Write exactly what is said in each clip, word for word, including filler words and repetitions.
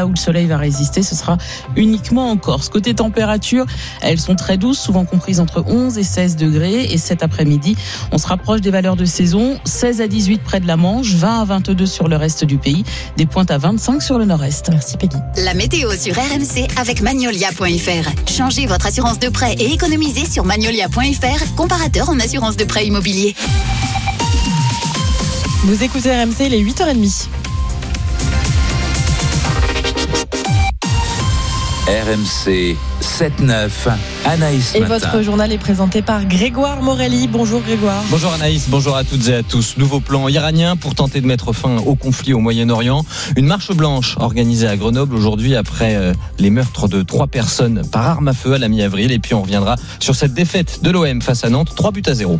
là où le soleil va résister, ce sera uniquement en Corse. Côté température, elles sont très douces, souvent comprises entre onze et seize degrés. Et cet après-midi, on se rapproche des valeurs de saison. seize à dix-huit près de la Manche, vingt à vingt-deux sur le reste du pays, des pointes à vingt-cinq sur le nord-est. Merci Peggy. La météo sur R M C avec Magnolia point F R. Changez votre assurance de prêt et économisez sur Magnolia point F R, comparateur en assurance de prêt immobilier. Vous écoutez R M C, il est huit heures trente. R M C sept neuf, Anaïs Et Matin. votre journal est présenté par Grégoire Morelli. Bonjour Grégoire. Bonjour Anaïs, bonjour à toutes et à tous. Nouveau plan iranien pour tenter de mettre fin au conflit au Moyen-Orient. Une marche blanche organisée à Grenoble aujourd'hui après euh, les meurtres de trois personnes par arme à feu à la mi-avril. Et puis on reviendra sur cette défaite de l'O M face à Nantes, trois buts à zéro.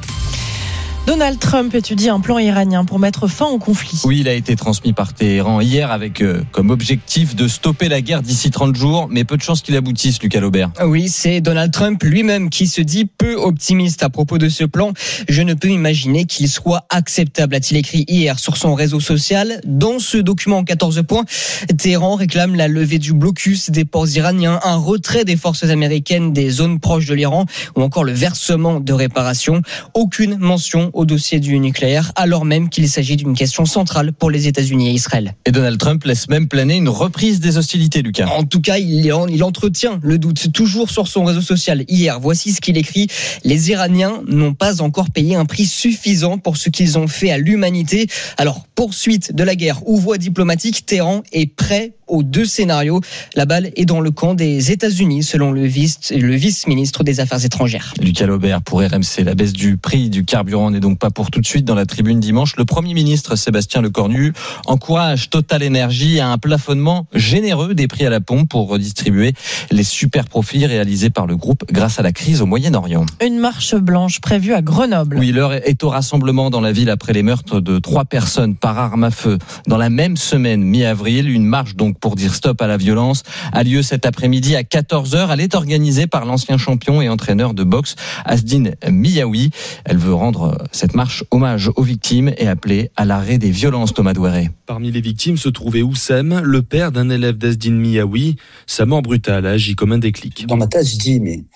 Donald Trump étudie un plan iranien pour mettre fin au conflit. Oui, il a été transmis par Téhéran hier avec euh, comme objectif de stopper la guerre d'ici trente jours. Mais peu de chance qu'il aboutisse, Lucas Laubert. Oui, c'est Donald Trump lui-même qui se dit peu optimiste à propos de ce plan. Je ne peux imaginer qu'il soit acceptable, a-t-il écrit hier sur son réseau social. Dans ce document en quatorze points, Téhéran réclame la levée du blocus des ports iraniens, un retrait des forces américaines des zones proches de l'Iran ou encore le versement de réparations. Aucune mention au dossier du nucléaire, alors même qu'il s'agit d'une question centrale pour les États-Unis et Israël. Et Donald Trump laisse même planer une reprise des hostilités, Lucas. En tout cas, il, il entretient le doute, toujours sur son réseau social. Hier, voici ce qu'il écrit. Les Iraniens n'ont pas encore payé un prix suffisant pour ce qu'ils ont fait à l'humanité. Alors, poursuite de la guerre ou voie diplomatique, Téhéran est prêt aux deux scénarios. La balle est dans le camp des États-Unis, selon le vice, le vice-ministre des Affaires étrangères. Lucas Laubert pour R M C. La baisse du prix du carburant n'est donc pas pour tout de suite. Dans la tribune dimanche, le Premier ministre Sébastien Lecornu encourage Total Energy à un plafonnement généreux des prix à la pompe pour redistribuer les super profits réalisés par le groupe grâce à la crise au Moyen-Orient. Une marche blanche prévue à Grenoble. Oui, l'heure est au rassemblement dans la ville après les meurtres de trois personnes par arme à feu. Dans la même semaine, mi-avril, une marche donc pour dire stop à la violence a lieu cet après-midi à quatorze heures. Elle est organisée par l'ancien champion et entraîneur de boxe Asdine Miaoui. Elle veut rendre cette marche hommage aux victimes et appeler à l'arrêt des violences, Thomas Douaré. Parmi les victimes se trouvait Oussem, le père d'un élève d'Asdine Miaoui. Sa mort brutale a agi comme un déclic. Dans ma tête, je dis, mais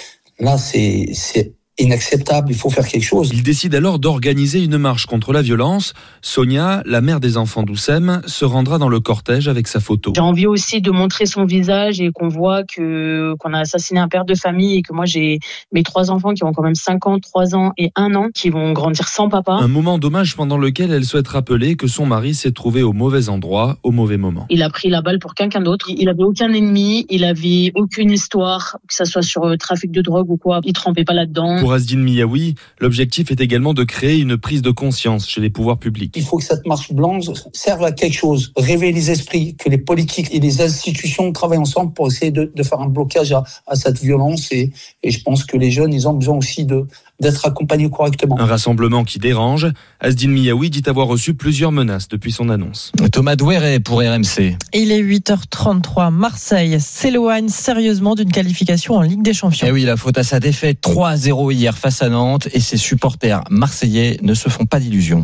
là, c'est... c'est... inacceptable, il faut faire quelque chose. Il décide alors d'organiser une marche contre la violence. Sonia, la mère des enfants d'Oussem, se rendra dans le cortège avec sa photo. J'ai envie aussi de montrer son visage et qu'on voit que, qu'on a assassiné un père de famille et que moi j'ai mes trois enfants qui ont quand même cinq ans, trois ans et un an, qui vont grandir sans papa. Un moment d'hommage pendant lequel elle souhaite rappeler que son mari s'est trouvé au mauvais endroit, au mauvais moment. Il a pris la balle pour quelqu'un d'autre. Il avait aucun ennemi, il avait aucune histoire, que ça soit sur le trafic de drogue ou quoi. Il trempait pas là-dedans. Pour Asdine Miaoui, l'objectif est également de créer une prise de conscience chez les pouvoirs publics. Il faut que cette marche blanche serve à quelque chose, réveiller les esprits, que les politiques et les institutions travaillent ensemble pour essayer de, de faire un blocage à, à cette violence. Et, et je pense que les jeunes, ils ont besoin aussi de, d'être accompagnés correctement. Un rassemblement qui dérange. Asdine Miaoui dit avoir reçu plusieurs menaces depuis son annonce. Thomas Douaré pour R M C. Il est huit heures trente-trois. Marseille s'éloigne sérieusement d'une qualification en Ligue des Champions. Et oui, la faute à sa défaite trois à zéro hier face à Nantes et ses supporters marseillais ne se font pas d'illusions.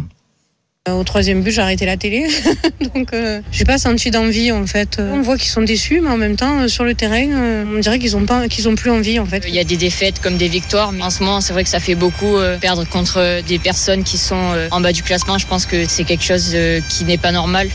Au troisième but, j'ai arrêté la télé, donc euh, j'ai pas senti d'envie en fait. On voit qu'ils sont déçus, mais en même temps, euh, sur le terrain, euh, on dirait qu'ils ont pas, qu'ils ont plus envie en fait. Il y a des défaites comme des victoires, mais en ce moment, c'est vrai que ça fait beaucoup euh, perdre contre des personnes qui sont euh, en bas du classement. Je pense que c'est quelque chose euh, qui n'est pas normal.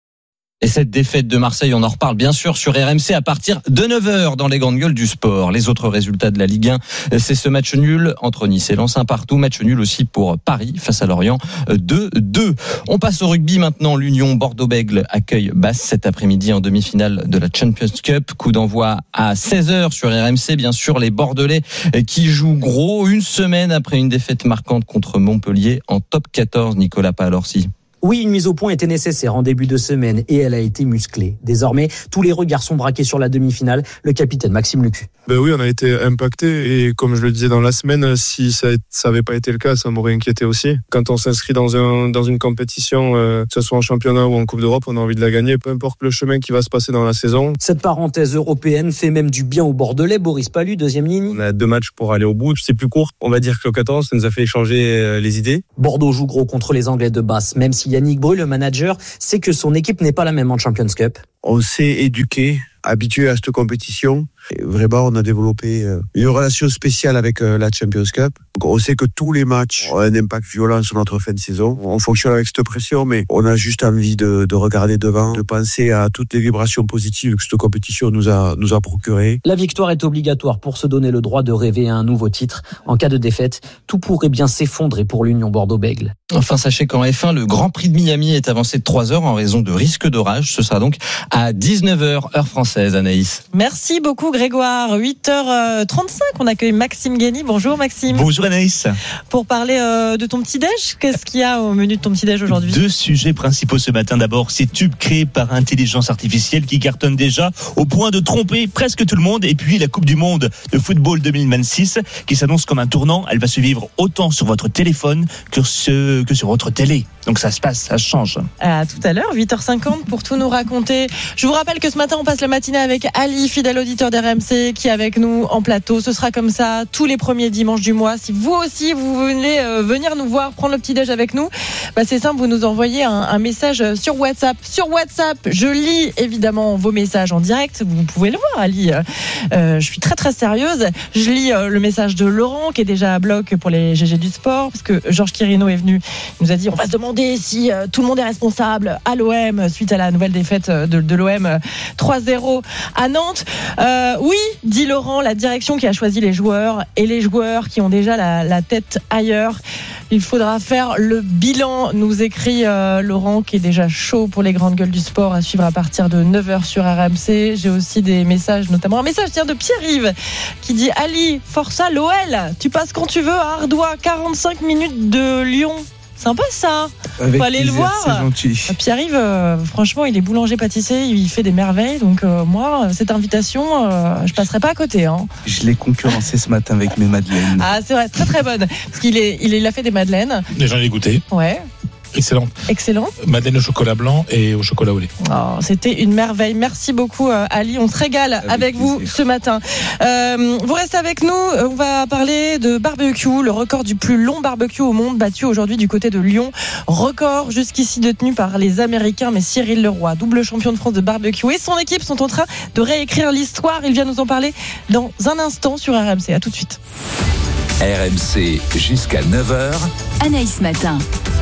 Et cette défaite de Marseille, on en reparle bien sûr sur R M C à partir de neuf heures dans les grandes gueules du sport. Les autres résultats de la Ligue un, c'est ce match nul entre Nice et Lens, un partout. Match nul aussi pour Paris face à Lorient, deux deux. On passe au rugby maintenant. L'Union Bordeaux-Bègles accueille Basse cet après-midi en demi-finale de la Champions Cup. Coup d'envoi à seize heures sur R M C. Bien sûr, les Bordelais qui jouent gros une semaine après une défaite marquante contre Montpellier en top quatorze. Nicolas Palorsi. Oui, une mise au point était nécessaire en début de semaine et elle a été musclée. Désormais, tous les regards sont braqués sur la demi-finale. Le capitaine Maxime Lucu. Ben oui, on a été impacté et comme je le disais dans la semaine, si ça n'avait pas été le cas, ça m'aurait inquiété aussi. Quand on s'inscrit dans, un, dans une compétition, euh, que ce soit en championnat ou en Coupe d'Europe, on a envie de la gagner, peu importe le chemin qui va se passer dans la saison. Cette parenthèse européenne fait même du bien au Bordelais. Boris Pallu, deuxième ligne. On a deux matchs pour aller au bout. C'est plus court. On va dire que le quatorze, ça nous a fait échanger les idées. Bordeaux joue gros contre les Anglais de Basse, même s'il y a Yannick Bru, le manager, sait que son équipe n'est pas la même en Champions Cup. On s'est éduqué, habitué à cette compétition. Et vraiment, on a développé une relation spéciale avec la Champions Cup. Donc, on sait que tous les matchs ont un impact violent sur notre fin de saison. On fonctionne avec cette pression, mais on a juste envie de, de regarder devant, de penser à toutes les vibrations positives que cette compétition nous a, nous a procurées. La victoire est obligatoire pour se donner le droit de rêver à un nouveau titre. En cas de défaite, tout pourrait bien s'effondrer pour l'Union Bordeaux-Bègles. Enfin, sachez qu'en F un, le Grand Prix de Miami est avancé de trois heures en raison de risque d'orage. Ce sera donc à dix-neuf heures, heure française, Anaïs. Merci beaucoup Grégoire. huit heures trente-cinq, on accueille Maxime Guény. Bonjour Maxime. Bonjour Anaïs. Pour parler euh, de ton petit-déj, qu'est-ce qu'il y a au menu de ton petit-déj aujourd'hui ? Deux sujets principaux ce matin. D'abord, ces tubes créés par intelligence artificielle qui cartonnent déjà au point de tromper presque tout le monde. Et puis la Coupe du Monde de football deux mille vingt-six qui s'annonce comme un tournant. Elle va se vivre autant sur votre téléphone que, ce, que sur votre télé. Donc ça se passe, ça change. À tout à l'heure, huit heures cinquante pour tout nous raconter. Je vous rappelle que ce matin, on passe la matinée avec Ali, fidèle auditeur d'R M C, qui est avec nous en plateau. Ce sera comme ça tous les premiers dimanches du mois. Si vous aussi, vous voulez euh, venir nous voir, prendre le petit-déj avec nous, bah c'est simple, vous nous envoyez un, un message sur WhatsApp. Sur WhatsApp, je lis évidemment vos messages en direct. Vous pouvez le voir, Ali. Euh, je suis très très sérieuse. Je lis euh, le message de Laurent, qui est déjà à bloc pour les G G du sport, parce que Georges Quirino est venu. Il nous a dit, on va se demander si euh, tout le monde est responsable à l'O M suite à la nouvelle défaite de, de l'O M trois zéro à Nantes. Euh, oui, dit Laurent, la direction qui a choisi les joueurs et les joueurs qui ont déjà la, la tête ailleurs. Il faudra faire le bilan, nous écrit euh, Laurent, qui est déjà chaud pour les grandes gueules du sport à suivre à partir de neuf heures sur R M C. J'ai aussi des messages, notamment un message tiens, de Pierre-Yves qui dit Ali, Força l'O L, tu passes quand tu veux à Ardois, quarante-cinq minutes de Lyon. Sympa ça. Avec faut aller plaisir, le voir. C'est gentil. Pierre-Yves, euh, franchement, il est boulanger-pâtissier, il fait des merveilles. Donc euh, moi, cette invitation, euh, je passerai pas à côté. Hein. Je l'ai concurrencé ce matin avec mes madeleines. Ah, c'est vrai, très très bonne. Parce qu'il est, il, il a fait des madeleines. J'en ai goûté. Ouais. Excellent. Excellent. Madeleine au chocolat blanc et au chocolat au lait. Oh, c'était une merveille. Merci beaucoup Ali. On se régale avec, avec vous ce matin. Euh, vous restez avec nous. On va parler de barbecue. Le record du plus long barbecue au monde battu aujourd'hui du côté de Lyon. Record jusqu'ici détenu par les Américains. Mais Cyril Leroy, double champion de France de barbecue, et son équipe sont en train de réécrire l'histoire. Il vient nous en parler dans un instant sur R M C. À tout de suite. R M C jusqu'à neuf heures. Anaïs Matin.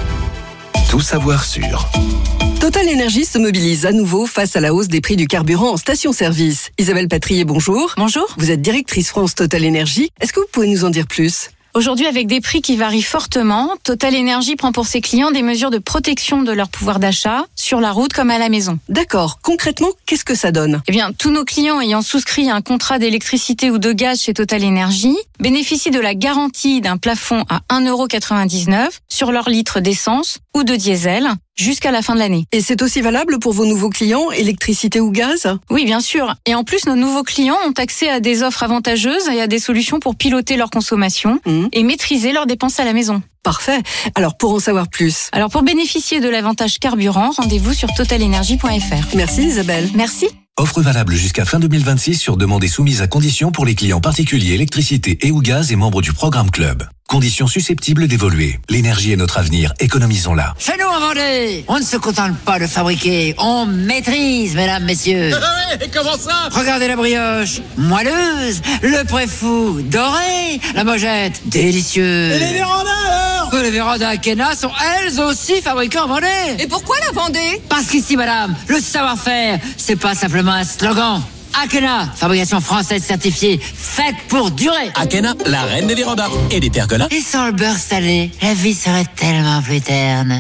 Tout savoir sur Total Énergie se mobilise à nouveau face à la hausse des prix du carburant en station-service. Isabelle Patrier, bonjour. Bonjour. Vous êtes directrice France Total Énergie. Est-ce que vous pouvez nous en dire plus ? Aujourd'hui, avec des prix qui varient fortement, Total Énergie prend pour ses clients des mesures de protection de leur pouvoir d'achat, sur la route comme à la maison. D'accord. Concrètement, qu'est-ce que ça donne ? Eh bien, tous nos clients ayant souscrit un contrat d'électricité ou de gaz chez Total Énergie bénéficient de la garantie d'un plafond à un euro quatre-vingt-dix-neuf sur leur litre d'essence ou de diesel jusqu'à la fin de l'année. Et c'est aussi valable pour vos nouveaux clients, électricité ou gaz ? Oui, bien sûr. Et en plus, nos nouveaux clients ont accès à des offres avantageuses et à des solutions pour piloter leur consommation mmh. et maîtriser leurs dépenses à la maison. Parfait. Alors, pour en savoir plus. Alors, pour bénéficier de l'avantage carburant, rendez-vous sur total énergie point f r. Merci Isabelle. Merci. Offre valable jusqu'à fin deux mille vingt-six sur demande et soumise à conditions pour les clients particuliers électricité et ou gaz et membres du programme Club. Conditions susceptibles d'évoluer. L'énergie est notre avenir, économisons-la. Chez nous en Vendée, on ne se contente pas de fabriquer, on maîtrise, mesdames, messieurs. Et comment ça ? Regardez la brioche, moelleuse, le préfou, doré, la mojette, délicieux. Et les vérandas alors ? Les vérandas Akena sont elles aussi fabriquées en Vendée. Et pourquoi la Vendée ? Parce qu'ici, madame, le savoir-faire, c'est pas simplement un slogan. Akena, fabrication française certifiée, faite pour durer. Akena, la reine des vérandas et des pergolas. Et sans le beurre salé, la vie serait tellement plus terne.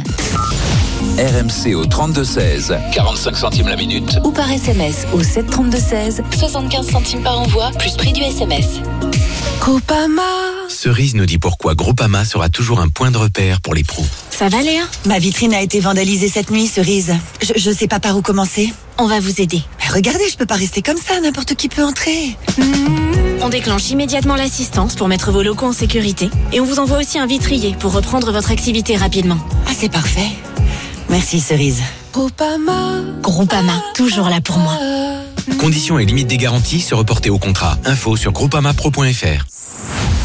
R M C au trente-deux seize, quarante-cinq centimes la minute. Ou par S M S au sept trente-deux seize, soixante-quinze centimes par envoi, plus prix du S M S. Groupama. Cerise nous dit pourquoi Groupama sera toujours un point de repère pour les pros. Ça va Léa ? Ma vitrine a été vandalisée cette nuit, Cerise. Je, je sais pas par où commencer. On va vous aider. Mais regardez, je peux pas rester comme ça, n'importe qui peut entrer. Mmh. On déclenche immédiatement l'assistance pour mettre vos locaux en sécurité. Et on vous envoie aussi un vitrier pour reprendre votre activité rapidement. Ah, c'est parfait. Merci Cerise. Groupama. Groupama, toujours là pour moi. Conditions et limites des garanties se reporter au contrat. Info sur groupama pro point f r.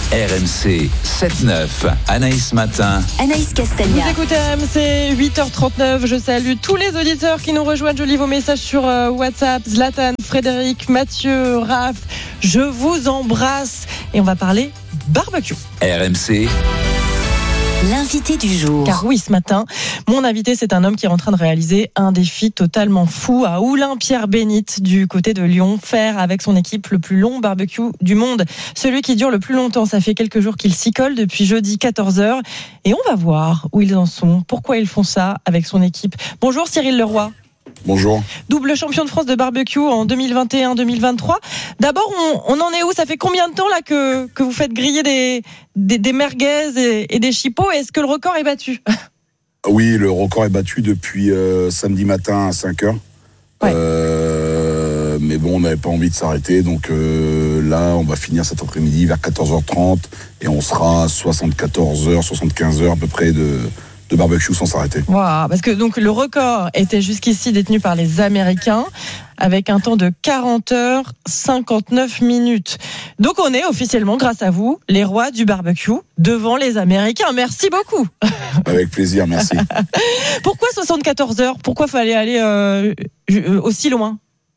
R M C sept neuf, Anaïs Matin. Anaïs Castagna. Vous écoutez R M C, huit heures trente-neuf. Je salue tous les auditeurs qui nous rejoignent. Je lis vos messages sur euh, WhatsApp. Zlatan, Frédéric, Mathieu, Raph. Je vous embrasse. Et on va parler barbecue. R M C. L'invité du jour. Car oui, ce matin, mon invité, c'est un homme qui est en train de réaliser un défi totalement fou à Oulin-Pierre-Bénite, du côté de Lyon, faire avec son équipe le plus long barbecue du monde. Celui qui dure le plus longtemps, ça fait quelques jours qu'il s'y colle depuis jeudi quatorze heures. Et on va voir où ils en sont, pourquoi ils font ça avec son équipe. Bonjour Cyril Leroy. Bonjour. Double champion de France de barbecue en deux mille vingt et un deux mille vingt-trois. D'abord, on, on en est où ? Ça fait combien de temps là que, que vous faites griller des, des, des merguez et, et des chipots ? Est-ce que le record est battu ? Oui, le record est battu depuis euh, samedi matin à cinq heures. Ouais. Euh, mais bon, on n'avait pas envie de s'arrêter. Donc euh, là, on va finir cet après-midi vers quatorze heures trente et on sera à soixante-quatorze heures, soixante-quinze heures à peu près de... de barbecue sans s'arrêter. Wow, parce que donc le record était jusqu'ici détenu par les Américains avec un temps de quarante heures cinquante-neuf minutes. Donc on est officiellement, grâce à vous, les rois du barbecue devant les Américains. Merci beaucoup. Avec plaisir, merci. Pourquoi soixante-quatorze heures ? Pourquoi fallait aller euh, aussi loin ?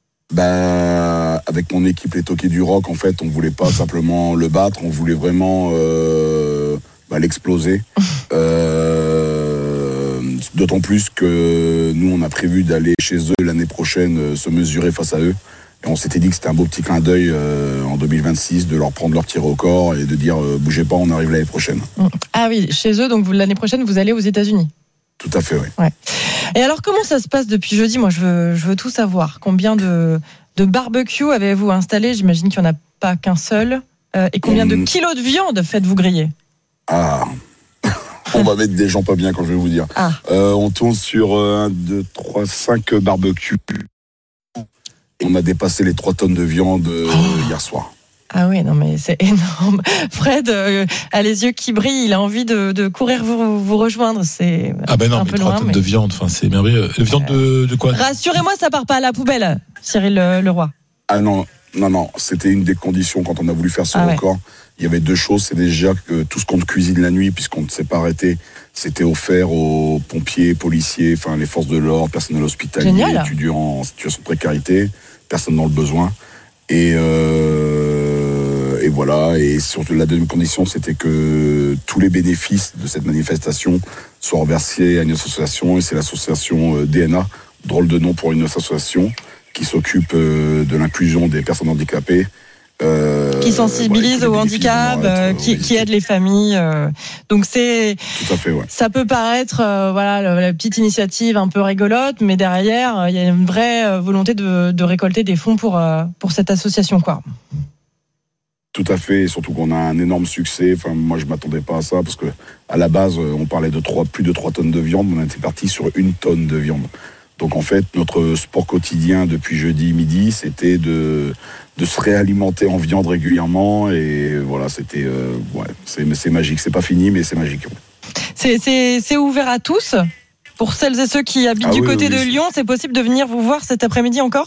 Bah, avec mon équipe les Toqués du Rock, en fait, on voulait pas simplement le battre, on voulait vraiment euh, bah, l'exploser. Euh, D'autant plus que nous, on a prévu d'aller chez eux l'année prochaine euh, se mesurer face à eux. Et on s'était dit que c'était un beau petit clin d'œil euh, en deux mille vingt-six de leur prendre leur tir au corps et de dire euh, bougez pas, on arrive l'année prochaine. Ah oui, chez eux, donc vous, l'année prochaine, vous allez aux États-Unis. Tout à fait, oui. Ouais. Et alors, comment ça se passe depuis jeudi ? Moi, je veux, je veux tout savoir. Combien de, de barbecues avez-vous installé ? J'imagine qu'il n'y en a pas qu'un seul. Euh, et combien mmh. de kilos de viande faites-vous griller ? Ah On va mettre des gens pas bien quand je vais vous dire. Ah. Euh, on tourne sur un, deux, trois, cinq barbecues. On a dépassé les trois tonnes de viande euh, oh. hier soir. Ah oui, non mais c'est énorme. Fred euh, a les yeux qui brillent, il a envie de, de courir vous, vous rejoindre. C'est ah ben non, un mais peu trois loin, tonnes mais... de viande, enfin c'est merveilleux. De viande de, de quoi ? Rassurez-moi, ça part pas à la poubelle, Cyril Leroy. Ah non, non, non, c'était une des conditions quand on a voulu faire ce ah record. Ouais. Il y avait deux choses, c'est déjà que tout ce qu'on cuisine la nuit, puisqu'on ne s'est pas arrêté, c'était offert aux pompiers, policiers, enfin les forces de l'ordre, personnel hospitalier, Génial. Étudiants en situation de précarité, personne dans le besoin. Et, euh, et voilà, et surtout la deuxième condition, c'était que tous les bénéfices de cette manifestation soient reversés à une association, et c'est l'association D N A, drôle de nom pour une association, qui s'occupe de l'inclusion des personnes handicapées. Euh, qui sensibilise voilà, au handicap, euh, qui, qui aide les familles. Euh, donc c'est, tout à fait, ouais. Ça peut paraître, euh, voilà, la, la petite initiative un peu rigolote, mais derrière, il y a une vraie volonté de, de récolter des fonds pour euh, pour cette association, quoi. Tout à fait, et surtout qu'on a un énorme succès. Enfin, moi, je m'attendais pas à ça parce que à la base, on parlait de trois, plus de trois tonnes de viande, on était parti sur une tonne de viande. Donc en fait, notre sport quotidien depuis jeudi midi, c'était de de se réalimenter en viande régulièrement, et voilà, c'était euh, ouais, c'est c'est magique. C'est pas fini, mais c'est magique. C'est c'est c'est ouvert à tous. Pour celles et ceux qui habitent ah, du oui, côté oui, de oui. Lyon, c'est possible de venir vous voir cet après-midi encore ?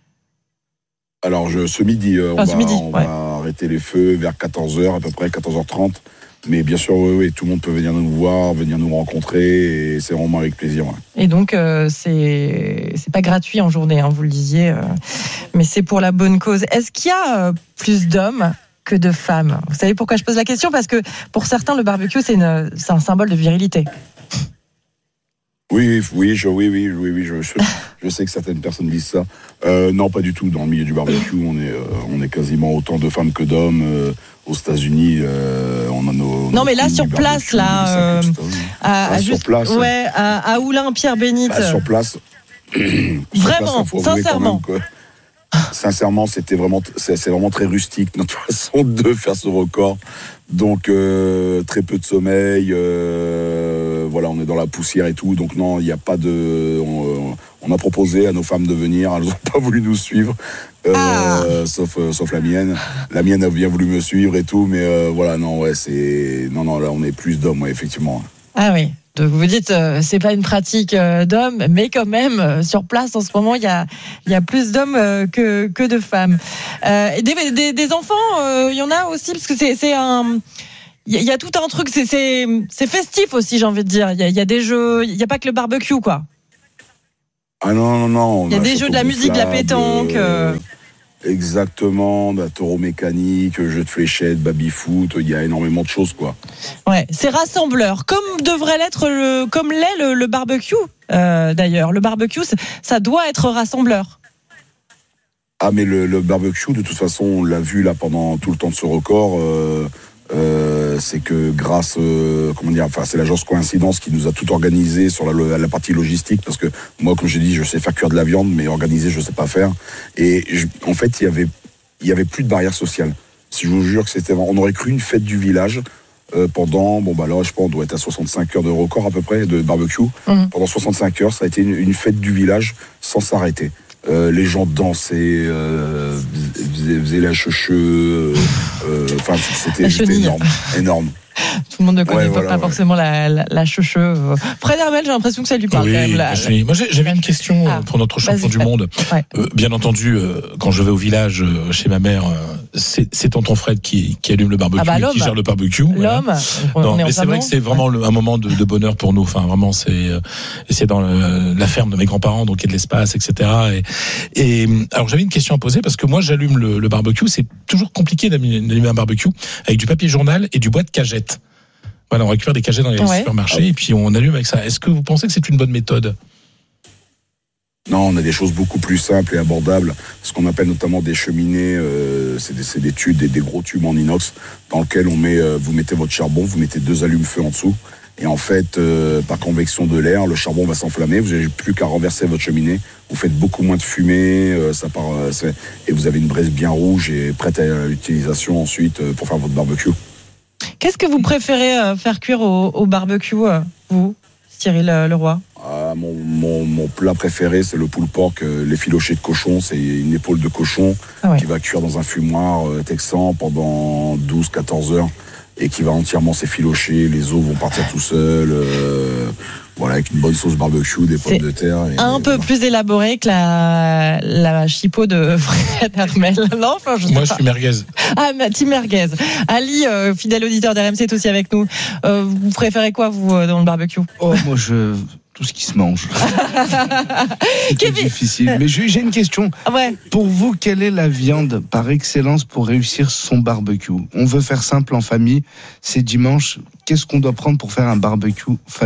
Alors je, ce midi, euh, enfin, on, ce va, midi on ouais. va arrêter les feux vers quatorze heures à peu près, quatorze heures trente. Mais bien sûr, oui, oui, tout le monde peut venir nous voir, venir nous rencontrer, et c'est vraiment avec plaisir. Ouais. Et donc, euh, c'est c'est pas gratuit en journée, hein, vous le disiez, euh, mais c'est pour la bonne cause. Est-ce qu'il y a euh, plus d'hommes que de femmes ? Vous savez pourquoi je pose la question ? Parce que pour certains, le barbecue, c'est, une, c'est un symbole de virilité. Oui, oui, je, oui, oui, oui, oui, je, je, je sais que certaines personnes disent ça. Euh, non, pas du tout. Dans le milieu du barbecue, on est, euh, on est quasiment autant de femmes que d'hommes. Euh, aux États-Unis, euh, on a nos. Non, mais là, sur place, là, euh, à, ah, à sur juste, place, ouais, à, à Oulin-Pierre-Bénite. Bah, sur place. Vraiment, sur place, sincèrement. Même, sincèrement, c'était vraiment, c'est, c'est vraiment très rustique notre façon de faire ce record. Donc euh, très peu de sommeil, euh, voilà, on est dans la poussière et tout. Donc non, il n'y a pas de. On, on a proposé à nos femmes de venir, elles n'ont pas voulu nous suivre, euh, ah. sauf euh, sauf la mienne. La mienne a bien voulu me suivre et tout, mais euh, voilà, non, ouais, c'est non, non, là on est plus d'hommes, ouais, effectivement. Ah oui. Donc vous dites, euh, c'est pas une pratique euh, d'hommes, mais quand même, euh, sur place en ce moment, il y a, il y a plus d'hommes euh, que, que de femmes. Euh, et des, des, des enfants, il euh, y en a aussi, parce que c'est, c'est un... Il y, y a tout un truc, c'est, c'est, c'est festif aussi, j'ai envie de dire. Il y a, y a des jeux, il n'y a pas que le barbecue, quoi. Ah non, non, non. Il y a des jeux de la musique, de la pétanque... Euh... Exactement, bah, taureau mécanique, jeu de fléchettes, baby-foot, il y a énormément de choses, quoi. Ouais, c'est rassembleur, comme devrait l'être, le, comme l'est le, le barbecue, euh, d'ailleurs. Le barbecue, ça doit être rassembleur. Ah, mais le, le barbecue, de toute façon, on l'a vu là pendant tout le temps de ce record, euh, euh, c'est que grâce, euh, comment dire, enfin, c'est l'agence Coïncidence qui nous a tout organisé sur la, la partie logistique, parce que moi, comme j'ai dit, je sais faire cuire de la viande, mais organiser, je sais pas faire. Et je, en fait, il y avait, il y avait plus de barrière sociale. Si je vous jure que c'était, on aurait cru une fête du village euh, pendant, bon bah là, je pense, on doit être à soixante-cinq heures de record à peu près de barbecue. Mmh. Pendant soixante-cinq heures, ça a été une, une fête du village sans s'arrêter. Euh, les gens dansaient, euh, faisaient, faisaient la cheveux, enfin euh, c'était, c'était énorme, énorme. Tout le monde ne connaît ouais, pas, voilà, pas ouais. forcément la, la, la cheveux. Fred Hermel, j'ai l'impression que ça lui parle oui, quand même. La, la... Moi, j'avais une question ah, pour notre champion du monde. Ouais. Euh, bien entendu, euh, quand je vais au village euh, chez ma mère, euh, c'est, c'est tonton Fred qui, qui allume le barbecue, ah bah, qui gère le barbecue. L'homme. Voilà. Non, mais c'est vrai que c'est vraiment ouais. le, un moment de, de bonheur pour nous. Enfin, vraiment, c'est, euh, c'est dans le, la ferme de mes grands-parents, donc il y a de l'espace, et cetera. Et, et alors, j'avais une question à poser parce que moi, j'allume le, le barbecue. C'est toujours compliqué d'allumer un barbecue avec du papier journal et du bois de cagette. Voilà, on récupère des cagettes dans les ouais. supermarchés et puis on allume avec ça. Est-ce que vous pensez que c'est une bonne méthode ? Non, on a des choses beaucoup plus simples et abordables. Ce qu'on appelle notamment des cheminées, euh, c'est, des, c'est des tubes, des, des gros tubes en inox dans lesquels on met, euh, vous mettez votre charbon, vous mettez deux allumes-feu en dessous. Et en fait, euh, par convection de l'air, le charbon va s'enflammer. Vous n'avez plus qu'à renverser votre cheminée. Vous faites beaucoup moins de fumée, euh, ça part, euh, et vous avez une braise bien rouge et prête à l'utilisation ensuite euh, pour faire votre barbecue. Qu'est-ce que vous préférez euh, faire cuire au, au barbecue, euh, vous, Cyril euh, Leroy ? ah, mon, mon, mon plat préféré, c'est le pulled pork, euh, les filochés de cochon. C'est une épaule de cochon ah ouais. qui va cuire dans un fumoir euh, texan pendant douze à quatorze heures et qui va entièrement s'effilocher. Les os vont partir tout seuls. Euh, voilà, avec une bonne sauce barbecue, des pommes de terre. Et, un peu voilà. plus élaboré que la, la chipot de Fred Hermel. Non, enfin, je sais Moi, pas. je suis merguez. Ah, Team merguez. Ali, euh, fidèle auditeur d'R M C, est aussi avec nous. Euh, vous préférez quoi, vous, euh, dans le barbecue ? Oh, moi, je... tout ce qui se mange. C'est Kevin. difficile. Mais j'ai une question. Ouais. Pour vous, quelle est la viande par excellence pour réussir son barbecue ? On veut faire simple en famille. C'est dimanche. Qu'est-ce qu'on doit prendre pour faire un barbecue familial ?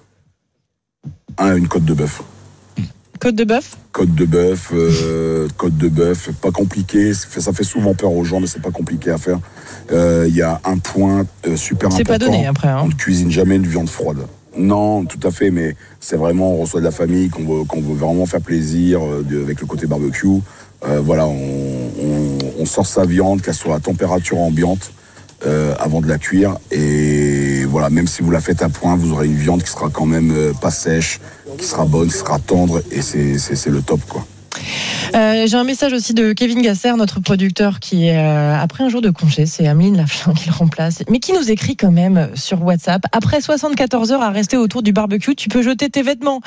Un, une côte de bœuf. Côte de bœuf ? Côte de bœuf, euh, côte de bœuf, pas compliqué. Ça fait souvent peur aux gens, mais c'est pas compliqué à faire. Il euh, y a un point euh, super c'est important. C'est pas donné après. Hein. On ne cuisine jamais une viande froide. Non, tout à fait, mais c'est vraiment, on reçoit de la famille, qu'on veut, qu'on veut vraiment faire plaisir euh, de, avec le côté barbecue. Euh, voilà, on, on, on sort sa viande, qu'elle soit à température ambiante euh, avant de la cuire. Et voilà, même si vous la faites à point, vous aurez une viande qui sera quand même euh, pas sèche, qui sera bonne, qui sera tendre, et c'est, c'est, c'est le top, quoi. Euh, j'ai un message aussi de Kevin Gasser, notre producteur, qui est euh, après un jour de congé, c'est Ameline Laflamme qui le remplace, mais qui nous écrit quand même sur WhatsApp. Après soixante-quatorze heures à rester autour du barbecue, tu peux jeter tes vêtements.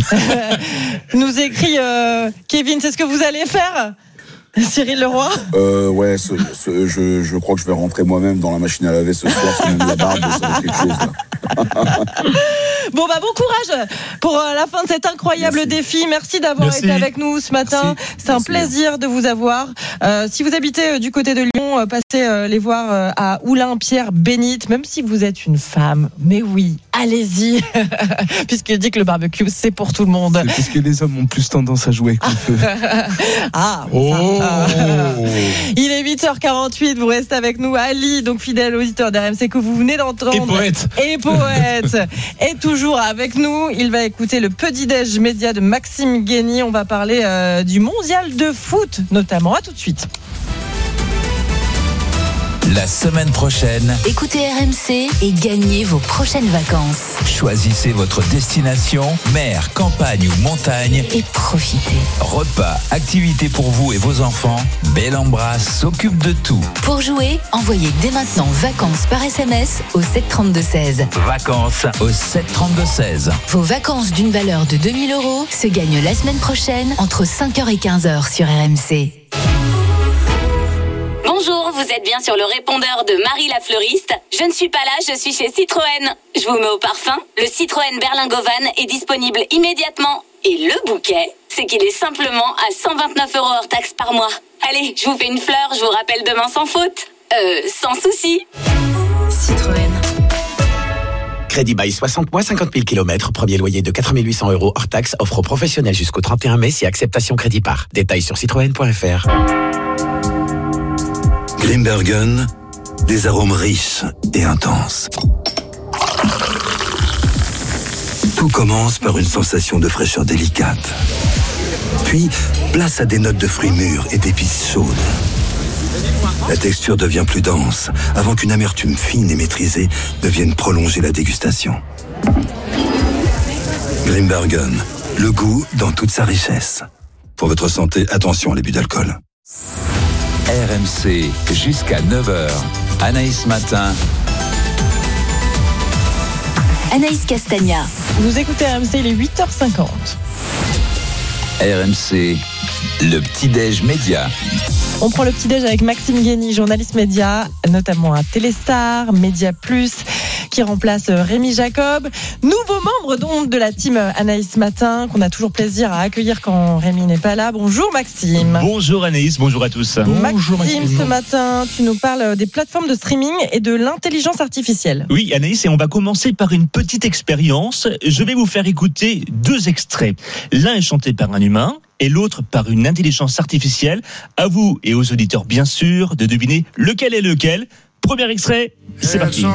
Nous écrit euh, Kevin, c'est ce que vous allez faire ? Cyril Leroy ? euh, Ouais, ce, ce, je, je crois que je vais rentrer moi-même dans la machine à laver ce soir, c'est même la barbe, ça va être quelque chose là. Bon bah bon courage pour la fin de cet incroyable Merci. défi. Merci d'avoir Merci. été avec nous ce matin. Merci. C'est un Merci. plaisir de vous avoir. Euh, si vous habitez du côté de Lyon, euh, passez euh, les voir euh, à Oulin-Pierre-Bénite, même si vous êtes une femme. Mais oui, allez-y, puisqu'il dit que le barbecue c'est pour tout le monde. C'est parce que les hommes ont plus tendance à jouer avec le feu. Ah. Oh. Il est huit heures quarante-huit. Vous restez avec nous, Ali, donc fidèle auditeur d'R M C que vous venez d'entendre. Et poète. Et poète. Et toujours avec nous, il va écouter le Petit-Déj média de Maxime Guény. On va parler euh, du mondial de foot, notamment. À tout de suite. La semaine prochaine, Écoutez R M C et gagnez vos prochaines vacances. choisissez votre destination, mer, campagne ou montagne. Et profitez. Repas, activités pour vous et vos enfants. Belle-Embrasse s'occupe de tout. Pour jouer, envoyez dès maintenant vacances par S M S au sept trente-deux seize. Vacances au sept trente-deux seize. Vos vacances d'une valeur de deux mille euros se gagnent la semaine prochaine entre cinq heures et quinze heures sur R M C. Bonjour, vous êtes bien sur le répondeur de Marie la fleuriste. Je ne suis pas là, je suis chez Citroën. Je vous mets au parfum. Le Citroën Berlingovan est disponible immédiatement. Et le bouquet, c'est qu'il est simplement à cent vingt-neuf euros hors taxe par mois. Allez, je vous fais une fleur, je vous rappelle demain sans faute. Euh, sans souci. Citroën. Crédit bail soixante mois, cinquante mille kilomètres. Premier loyer de quatre mille huit cents euros hors taxe. Offre aux professionnels jusqu'au trente et un mai si acceptation crédit par. Détails sur citroën point f r. Grimbergen, des arômes riches et intenses. Tout commence par une sensation de fraîcheur délicate. Puis, place à des notes de fruits mûrs et d'épices chaudes. La texture devient plus dense, avant qu'une amertume fine et maîtrisée ne vienne prolonger la dégustation. Grimbergen, le goût dans toute sa richesse. Pour votre santé, attention à l'abus d'alcool. R M C jusqu'à neuf heures. Anaïs Matin. Anaïs Castagna. Vous écoutez R M C, il est huit heures cinquante. R M C, le petit-déj média. On prend le petit-déj avec Maxime Guény, journaliste média, notamment à Téléstar, Média Plus, qui remplace Rémi Jacob. Nouveau membre donc de la team Anaïs Matin, qu'on a toujours plaisir à accueillir quand Rémi n'est pas là. Bonjour Maxime. Bonjour Anaïs, bonjour à tous. Bonjour Maxime, Maxime, ce matin, tu nous parles des plateformes de streaming et de l'intelligence artificielle. Oui Anaïs, et on va commencer par une petite expérience. Je vais vous faire écouter deux extraits. L'un est chanté par un humain et l'autre par une intelligence artificielle. À vous et aux auditeurs bien sûr de deviner lequel est lequel. Premier extrait, c'est parti.